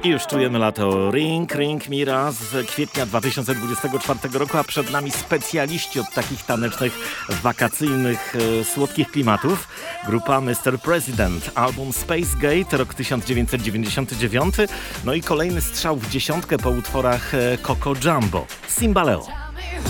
I już czujemy lato. Ring, Ring Mira z kwietnia 2024 roku, a przed nami specjaliści od takich tanecznych, wakacyjnych, słodkich klimatów. Grupa Mr. President, album Space Gate, rok 1999. No i kolejny strzał w dziesiątkę po utworach Coco Jumbo, Simbaleo.